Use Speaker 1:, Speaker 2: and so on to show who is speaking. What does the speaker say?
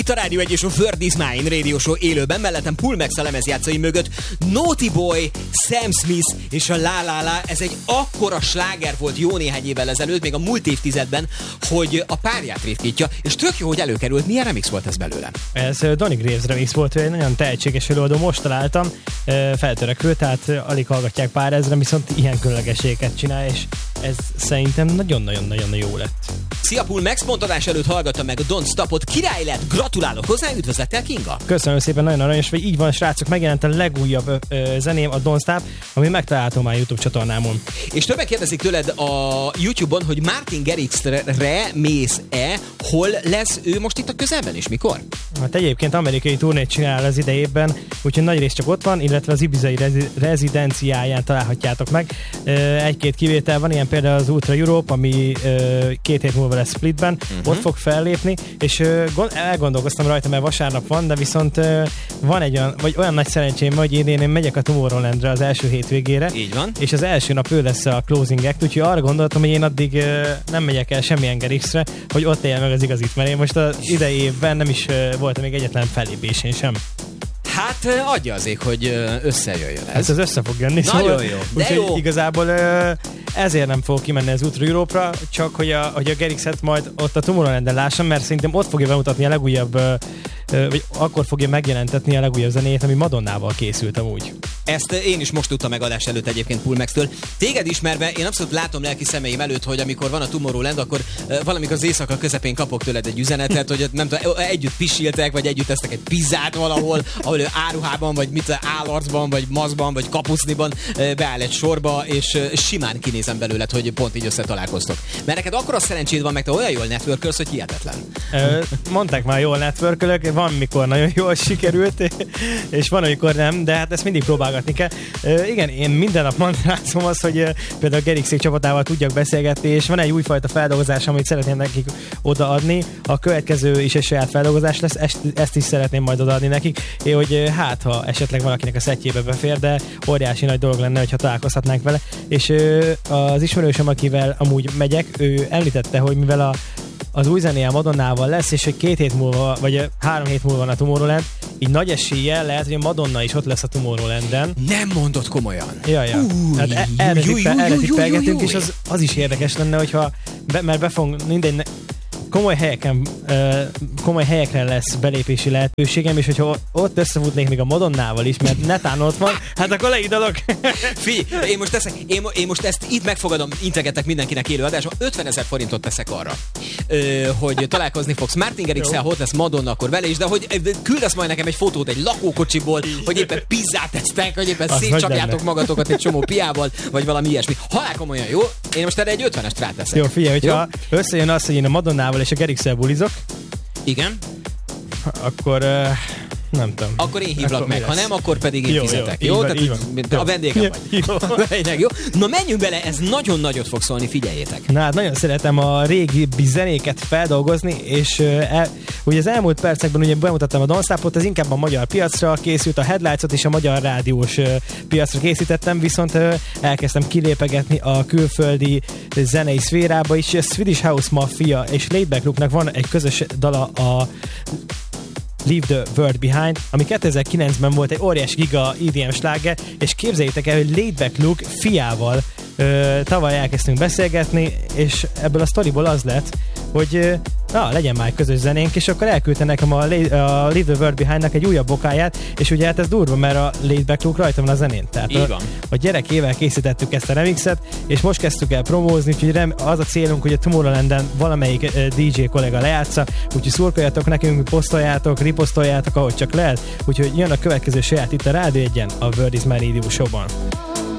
Speaker 1: Itt a Rádió 1 és a Word is Mine Radio Show élőben, mellettem Pulmex a lemezjátszai mögött, Naughty Boy, Sam Smith és a La La La. Ez egy akkora sláger volt jó néhány évvel ezelőtt, még a múlt évtizedben, hogy a párját ritkítja, és tök jó, hogy előkerült. Milyen remix volt ez belőle?
Speaker 2: Ez Donny Graves remix volt, egy nagyon tehetséges előadó, most találtam, feltörekvő, tehát alig hallgatják pár ezre, viszont ilyen különlegességeket csinál, és ez szerintem nagyon-nagyon-nagyon jó lett.
Speaker 1: Szia Pulmex, pontadás előtt hallgatta meg a Don't Stopot, király lett, gratulálok hozzá, üdvözlettel Kinga!
Speaker 2: Köszönöm szépen, nagyon aranyos vagy, így van srácok, megjelent a legújabb zeném, a Don't Stop, ami megtalálható már YouTube csatornámon.
Speaker 1: És többen kérdezik tőled a YouTube-on, hogy Martin Garrixre mész-e, hol lesz ő most itt a közelben, és mikor?
Speaker 2: Hát egyébként amerikai turnét csinál az idejében, úgyhogy nagyrészt csak ott van, illetve az ibizai rezidenciáján találhatjátok meg. Egy-két kivétel van, ilyen például az Ultra Europe, ami 2 hét múlva lesz Splitben, ott fog fellépni, és elgondolkoztam rajta, mert vasárnap van, de viszont van egy olyan nagy szerencsém, hogy én megyek a Tomorrowlandre az első hétvégére.
Speaker 1: Így van.
Speaker 2: És az első nap ő lesz a closing act, úgyhogy arra gondoltam, hogy én addig nem megyek el semmilyen Garrixre, hogy ott éljen meg az igazit, mert én most az idei évben nem is voltam még egyetlen fellépésén sem.
Speaker 1: Hát adja az ég, hogy összejöjjön ez.
Speaker 2: Hát ez össze fog jönni.
Speaker 1: Nagyon
Speaker 2: szóval,
Speaker 1: jó.
Speaker 2: De jó. Igazából ezért nem fog kimenni az Ultra Europe-ra, csak hogy a Garrixet majd ott a Tomorrowlanden lássam, mert szerintem ott fogja bemutatni a legújabb, vagy akkor fogja megjelentetni a legújabb zenét, ami Madonnával készült amúgy.
Speaker 1: Ezt én is most tudtam meg adás előtt egyébként Pulmex-től. Téged ismerve, én abszolút látom lelki szemeim előtt, hogy amikor van a Tomorrowland, akkor valamikor az éjszaka közepén kapok tőled egy üzenetet, hogy nem tudom, együtt pisiltek, vagy együtt esztek egy pizzát valahol, ahol ő áruhában, vagy mit állarcban, vagy maszkban, vagy kapuszniban beáll egy sorba, és simán kinézem belőled, hogy pont így összetalálkoztok. Mert neked akkora szerencséd van, meg te olyan jól networkölsz, hogy hihetetlen.
Speaker 2: Mondták már, jól networkölök, van mikor nagyon jól sikerült, és van amikor nem, de hát ezt mindig próbálgatni kell. Igen, én minden nap mantrázom az, hogy például a Garrixék csapatával tudjak beszélgetni, és van egy újfajta feldolgozás, amit szeretném nekik odaadni. A következő is egy saját feldolgozás lesz, ezt is szeretném majd odaadni nekik, hogy hát, ha esetleg valakinek a szettjébe befér, de óriási nagy dolog lenne, hogyha találkozhatnánk vele. És az ismerősöm, akivel amúgy megyek, ő említette, hogy mivel az új zenéje Madonnával lesz, és hogy 2 hét múlva, vagy 3 hét múlva van a Tomorrowland, így nagy eséllyel lehet, hogy a Madonna is ott lesz a Tomorrowlanden.
Speaker 1: Nem mondod komolyan?
Speaker 2: Ja. Hát erre tippelgetünk, és az is érdekes lenne, hogyha mert befog mindegy, komoly helyekre lesz belépési lehetőségem, és hogyha ott összefutnék még a Madonnával is, mert netán ott van, hát akkor leidalok.
Speaker 1: Figyelj, én most ezt itt megfogadom, integetek mindenkinek élő adásban, 50 000 forintot teszek arra, hogy találkozni fogsz Martin Garrixel, ott lesz Madonna, akkor vele is, de hogy küldesz majd nekem egy fotót egy lakókocsiból, hogy éppen pizzát esztek, hogy éppen szétcsapjátok magatokat egy csomó piával, vagy valami ilyesmi. Halál komolyan, jó? Én most erre egy 50-est ráteszek.
Speaker 2: Jó, figyelj, hogyha összejön az, hogy én a Madonnával és a Garrixel bulizok.
Speaker 1: Igen.
Speaker 2: Akkor nem tudom.
Speaker 1: Akkor én hívlak meg, ha nem, akkor pedig én fizetek. Jó? A vendégem vagy. Jó. Na menjünk bele, ez nagyon nagyot fog szólni, figyeljétek.
Speaker 2: Na hát nagyon szeretem a régi zenéket feldolgozni, és ugye az elmúlt percekben ugye bemutattam a Don't Stopot, ez inkább a magyar piacra készült, a Headlights-ot és a magyar rádiós piacra készítettem, viszont elkezdtem kilépegetni a külföldi zenei szférába is. A Swedish House Mafia és Laidback Luke-nak van egy közös dala, a Leave the World Behind, ami 2009-ben volt egy óriás giga EDM sláger, és képzeljétek el, hogy Laidback Luke fiával tavaly elkezdtünk beszélgetni, és ebből a sztoriból az lett, hogy legyen már egy közös zenénk, és akkor elküldte nekem a Leave the World Behind-nak egy újabb bokáját, és ugye hát ez durva, mert a Laidback Luke rajta van a zenén. Tehát a gyerekével készítettük ezt a remixet, és most kezdtük el promózni, úgyhogy az a célunk, hogy a Tomorrowlanden valamelyik DJ kollega lejátsza, úgyhogy szurkoljatok nekünk, posztoljátok, riposztoljátok, ahogy csak lehet, úgyhogy jön a következő saját itt a Rádió 1-en, a Word is Mine Radio Show-ban.